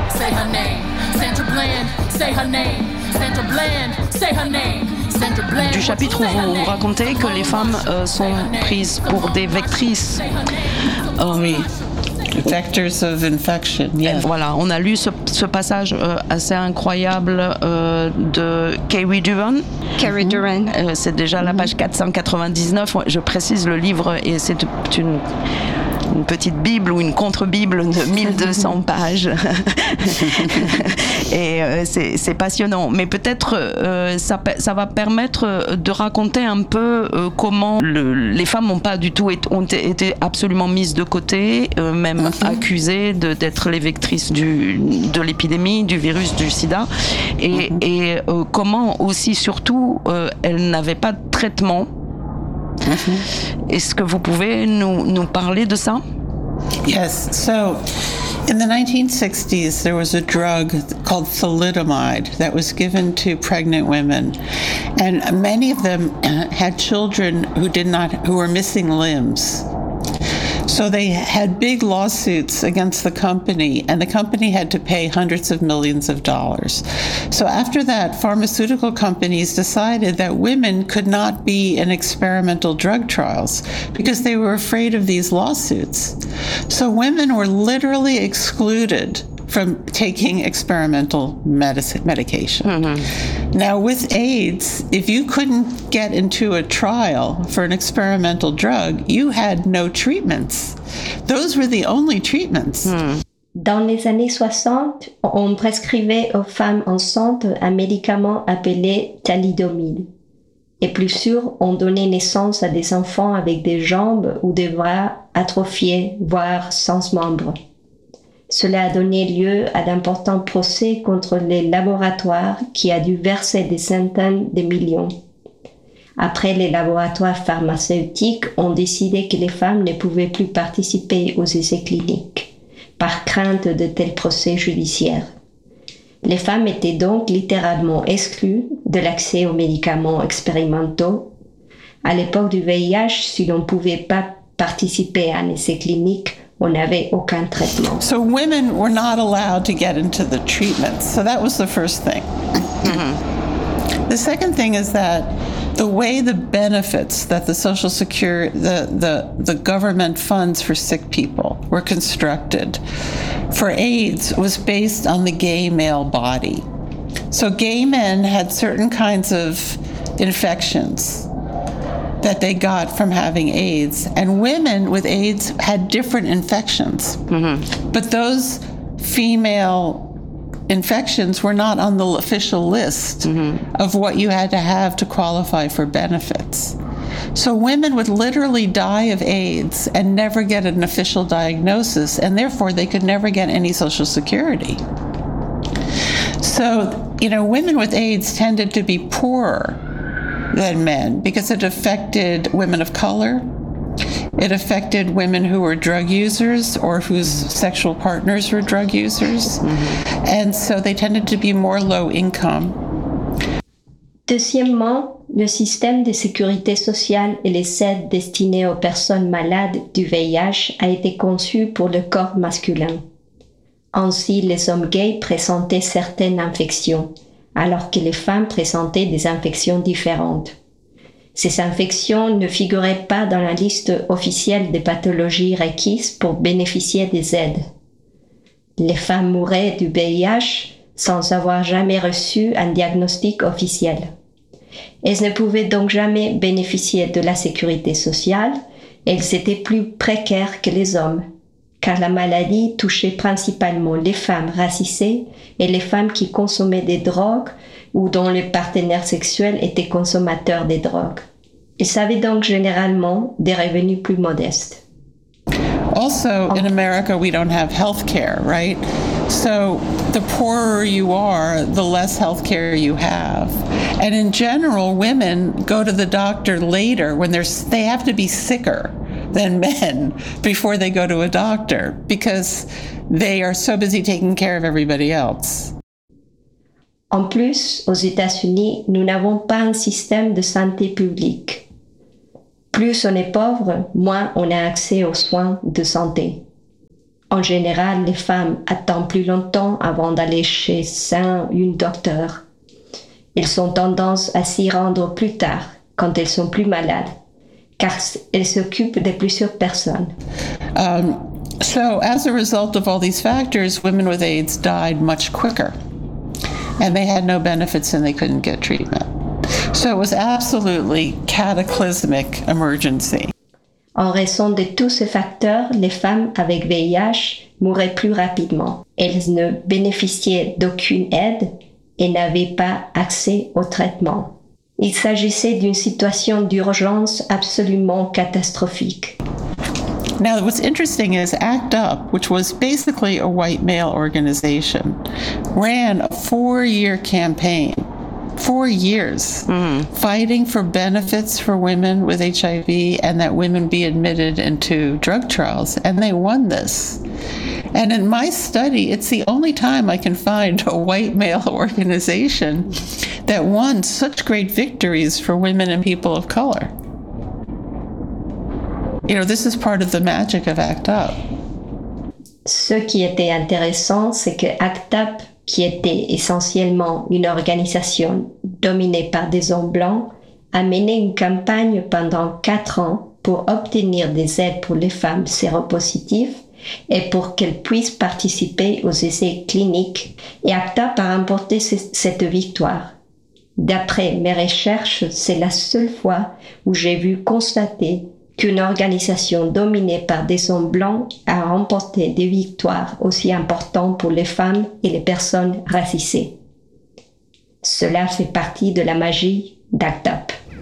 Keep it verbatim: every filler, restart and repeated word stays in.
say her name. Sandra Bland, say her name. Sandra Bland, say her name. Sandra Bland. Du chapitre où vous racontez que les femmes euh, sont prises pour des vectrices. Euh, oui. Vectors of infection, yeah. Voilà, on a lu ce, ce passage euh, assez incroyable euh, de Carrie Duran. Carrie Duran. Euh, c'est déjà la page quatre cent quatre-vingt-dix-neuf. Je précise le livre et c'est une, une petite bible ou une contre-bible de mille deux cents pages. Et euh, c'est, c'est passionnant. Mais peut-être euh, ça, ça va permettre de raconter un peu euh, comment le, les femmes n'ont pas du tout été, ont été absolument mises de côté, euh, même mm-hmm. accusées de, d'être les vectrices du, de l'épidémie, du virus du sida. Et, mm-hmm. et euh, comment aussi, surtout, euh, elles n'avaient pas de traitement. Mm-hmm. Est-ce que vous pouvez nous, nous parler de ça? Yes. So, in the nineteen sixties, there was a drug called thalidomide that was given to pregnant women, and many of them had children who did not, who were missing limbs. So they had big lawsuits against the company, and the company had to pay hundreds of millions of dollars. So after that, pharmaceutical companies decided that women could not be in experimental drug trials because they were afraid of these lawsuits. So women were literally excluded from taking experimental medicine, medication. Mm-hmm. Now, with AIDS, if you couldn't get into a trial for an experimental drug, you had no treatments. Those were the only treatments. Mm. Dans les années soixante, on prescrivait aux femmes enceintes un médicament appelé thalidomide. Et plus sûr, on donnait naissance à des enfants avec des jambes ou des bras atrophiés, voire sans membres. Cela a donné lieu à d'importants procès contre les laboratoires qui a dû verser des centaines de millions. Après, les laboratoires pharmaceutiques ont décidé que les femmes ne pouvaient plus participer aux essais cliniques, par crainte de tels procès judiciaires. Les femmes étaient donc littéralement exclues de l'accès aux médicaments expérimentaux. À l'époque du V I H, si l'on ne pouvait pas participer à un essai clinique, on n'avait aucun traitement. So women were not allowed to get into the treatments. So that was the first thing. Mm-hmm. The second thing is that the way the benefits that the Social Security, the, the, the government funds for sick people were constructed for AIDS was based on the gay male body. So gay men had certain kinds of infections that they got from having AIDS, and women with AIDS had different infections. Mm-hmm. But those female infections were not on the official list mm-hmm. of what you had to have to qualify for benefits. So women would literally die of AIDS and never get an official diagnosis, and therefore they could never get any Social Security. So, you know, women with AIDS tended to be poorer than men because it affected women of color. It affected women who were drug users or whose sexual partners were drug users. Mm-hmm. And so they tended to be more low income. Deuxièmement, le système de sécurité sociale et les aides destinées aux personnes malades du V I H a été conçu pour le corps masculin. Ainsi, les hommes gays présentaient certaines infections, alors que les femmes présentaient des infections différentes. Ces infections ne figuraient pas dans la liste officielle des pathologies requises pour bénéficier des aides. Les femmes mouraient du V I H sans avoir jamais reçu un diagnostic officiel. Elles ne pouvaient donc jamais bénéficier de la sécurité sociale et elles étaient plus précaires que les hommes, car la maladie touchait principalement les femmes racisées et les femmes qui consommaient des drogues ou dont le partenaire sexuel était consommateur des drogues. Ils avaient donc généralement des revenus plus modestes. Also, in America, we don't have health care, right? So the poorer you are, the less health care you have. And in general, women go to the doctor later when they're, they have to be sicker than men before they go to a doctor because they are so busy taking care of everybody else. En plus, aux États-Unis, nous n'avons pas un système de santé publique. Plus on est pauvre, moins on a accès aux soins de santé. En général, les femmes attendent plus longtemps avant d'aller chez un ou une docteur. Elles ont tendance à s'y rendre plus tard, quand elles sont plus malades, car elles s'occupent de plusieurs personnes. Um, so as a result of all these factors, women with AIDS died much quicker. And they had no benefits and they couldn't get treatment. So it was absolutely cataclysmic emergency. En raison de tous ces facteurs, les femmes avec V I H mouraient plus rapidement. Elles ne bénéficiaient d'aucune aide et n'avaient pas accès au traitement. Il s'agissait d'une situation d'urgence absolument catastrophique. Now, what's interesting is ACT UP, which was basically a white male organization, ran a four-year campaign, four years, mm-hmm. fighting for benefits for women with H I V and that women be admitted into drug trials, and they won this. And in my study, it's the only time I can find a white male organization that won such great victories for women and people of color. You know, this is part of the magic of ACT UP. Ce qui était intéressant, c'est que ACT UP, qui était essentiellement une organisation dominée par des hommes blancs, a mené une campagne pendant quatre ans pour obtenir des aides pour les femmes séropositives et pour qu'elles puissent participer aux essais cliniques. Et ACT UP a remporté cette victoire. D'après mes recherches, c'est la seule fois où j'ai vu constater qu'une organisation dominée par des hommes blancs a remporté des victoires aussi importantes pour les femmes et les personnes racisées. Cela fait partie de la magie d'ACT UP.